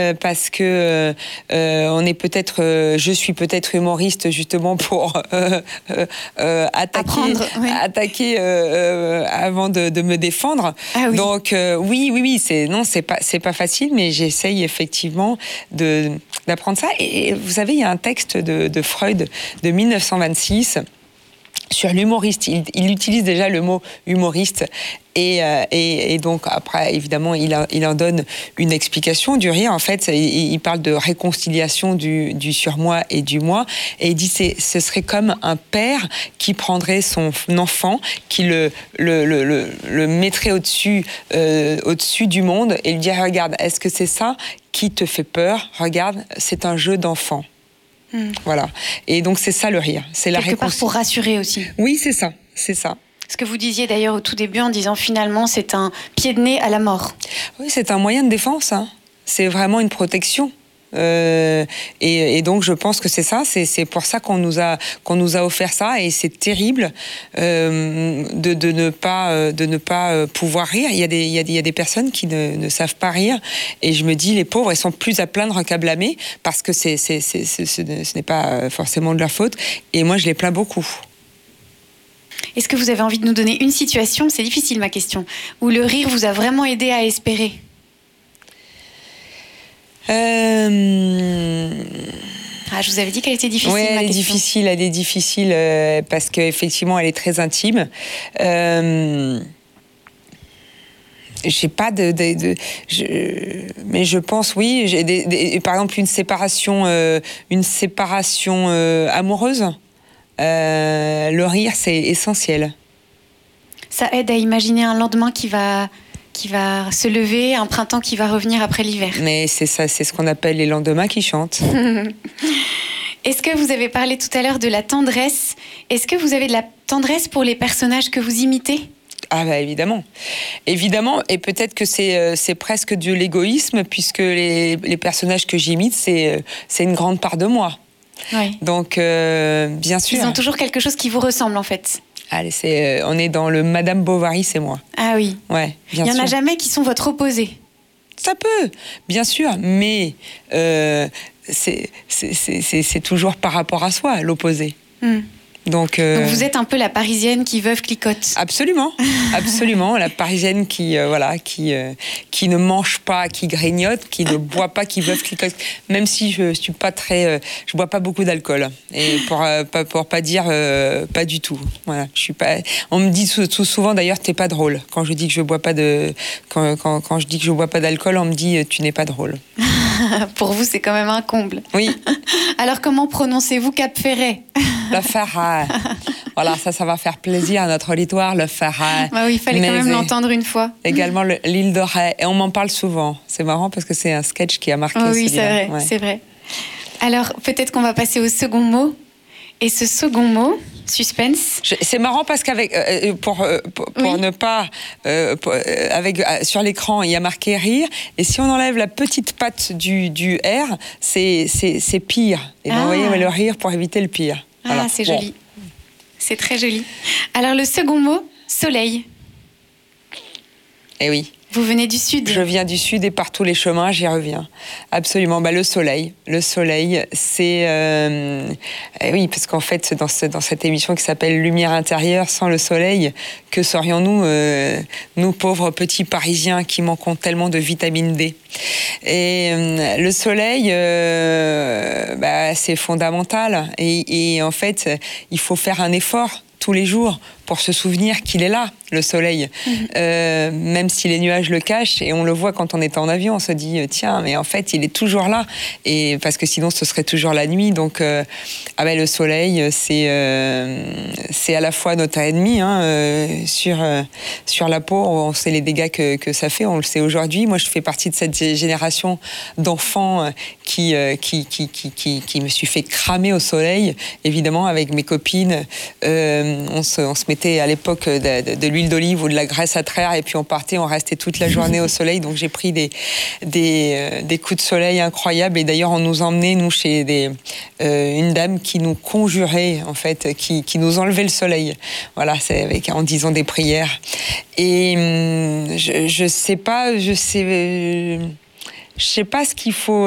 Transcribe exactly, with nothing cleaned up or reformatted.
euh, parce que euh, on est peut-être, euh, je suis peut-être humoriste justement pour euh, euh, euh, attaquer, Apprendre, oui. attaquer euh, euh, avant de, de me défendre. Ah oui. Donc euh, oui, oui, oui, c'est non, c'est pas, c'est pas facile, mais j'essaye effectivement de d'apprendre ça. Et vous savez, il y a un texte de, de Freud de mille neuf cent vingt-six. Sur l'humoriste, il, il utilise déjà le mot humoriste et, euh, et, et donc après évidemment il, a, il en donne une explication du rire. En fait, il, il parle de réconciliation du, du surmoi et du moi et il dit c'est ce serait comme un père qui prendrait son enfant, qui le le, le, le, le mettrait au-dessus euh, au-dessus du monde et lui dirait regarde, est-ce que c'est ça qui te fait peur? Regarde, c'est un jeu d'enfant. Mmh. Voilà. Et donc, c'est ça le rire. C'est la Quelque part pour rassurer aussi. Oui, c'est ça. C'est ça. Ce que vous disiez d'ailleurs au tout début en disant finalement, c'est un pied de nez à la mort. Oui, c'est un moyen de défense. Hein. C'est vraiment une protection. Euh, et, et donc je pense que c'est ça, c'est, c'est pour ça qu'on nous a qu'on nous a offert ça et c'est terrible euh, de, de ne pas de ne pas pouvoir rire. Il y a des il y a des, il y a des personnes qui ne, ne savent pas rire et je me dis les pauvres ils sont plus à plaindre qu'à blâmer parce que c'est c'est, c'est, c'est ce n'est pas forcément de leur faute et moi je les plains beaucoup. Est-ce que vous avez envie de nous donner une situation, c'est difficile ma question, où le rire vous a vraiment aidé à espérer? Euh... Ah, je vous avais dit qu'elle était difficile. Oui, elle ma est question. difficile, elle est difficile euh, parce qu'effectivement, elle est très intime. Euh... J'ai pas de, de, de je, mais je pense oui. J'ai des, des, par exemple, une séparation, euh, une séparation euh, amoureuse. Euh, le rire, c'est essentiel. Ça aide à imaginer un lendemain qui va. qui va se lever, un printemps qui va revenir après l'hiver. Mais c'est ça, c'est ce qu'on appelle les lendemains qui chantent. Est-ce que vous avez parlé tout à l'heure de la tendresse? Est-ce que vous avez de la tendresse pour les personnages que vous imitez? Ah bah évidemment, évidemment, et peut-être que c'est euh, c'est presque de l'égoïsme puisque les, les personnages que j'imite, c'est euh, c'est une grande part de moi. Oui. Donc euh, bien sûr. Ils ont toujours quelque chose qui vous ressemble en fait. Allez, c'est, euh, on est dans le Madame Bovary, c'est moi. Ah oui. Ouais, bien sûr. Il n'y en a jamais qui sont votre opposé. Ça peut, bien sûr, mais euh, c'est, c'est, c'est, c'est, c'est toujours par rapport à soi, l'opposé. Mm. Donc, euh... Donc vous êtes un peu la Parisienne qui veuve clicote. Absolument, absolument, la Parisienne qui euh, voilà, qui euh, qui ne mange pas, qui grignote, qui ne boit pas, qui veuve clicote. Même si je suis pas très, euh, je bois pas beaucoup d'alcool. Et pour euh, pas pour pas dire euh, pas du tout. Voilà, je suis pas. On me dit tout, tout souvent d'ailleurs, t'es pas drôle. Quand je dis que je bois pas de, quand quand quand je dis que je bois pas d'alcool, on me dit tu n'es pas drôle. Pour vous, c'est quand même un comble. Oui. Alors comment prononcez-vous Cap Ferret? Le Ferret. Voilà, ça, ça va faire plaisir à notre auditoire, le Ferret. Bah oui, il fallait Mais quand même l'entendre une fois. Également le, l'île de Ré. Et on m'en parle souvent. C'est marrant parce que c'est un sketch qui a marqué oh, aussi. Oui, c'est vrai, ouais. c'est vrai. Alors, peut-être qu'on va passer au second mot. Et ce second mot, suspense. Je, c'est marrant parce qu'avec euh, pour euh, pour, pour oui. ne pas euh, pour, euh, avec euh, sur l'écran il y a marqué rire et si on enlève la petite patte du du R, c'est c'est c'est pire. Et ah. donc, vous voyez le rire pour éviter le pire. Ah, voilà. c'est bon. joli. C'est très joli. Alors le second mot, soleil. Eh oui. Vous venez du Sud. Je viens du Sud et par tous les chemins, j'y reviens. Absolument. Bah, le soleil. Le soleil, c'est... Euh... Eh oui, parce qu'en fait, dans, ce, dans cette émission qui s'appelle Lumière intérieure, sans le soleil, que serions-nous, euh, nous pauvres petits Parisiens qui manquons tellement de vitamine D? Et euh, le soleil, euh, bah, c'est fondamental. Et, et en fait, il faut faire un effort tous les jours pour se souvenir qu'il est là, le soleil. Mmh. Euh, même si les nuages le cachent, et on le voit quand on est en avion, on se dit, tiens, mais en fait, il est toujours là. Et parce que sinon, ce serait toujours la nuit. Donc, euh, ah ben, le soleil, c'est, euh, c'est à la fois notre ennemi, hein, euh, sur, euh, sur la peau. On sait les dégâts que, que ça fait, on le sait aujourd'hui. Moi, je fais partie de cette génération d'enfants qui, euh, qui, qui, qui, qui, qui me suis fait cramer au soleil, évidemment, avec mes copines. Euh, on se, on se mettait à l'époque de, de, de l'huile d'olive ou de la graisse à traire et puis on partait, on restait toute la journée au soleil. Donc j'ai pris des, des, euh, des coups de soleil incroyables et d'ailleurs on nous emmenait, nous, chez des, euh, une dame qui nous conjurait, en fait, qui, qui nous enlevait le soleil. Voilà, c'est avec, en disant des prières. Et hum, je, je sais pas, je sais... Euh, je sais pas ce qu'il faut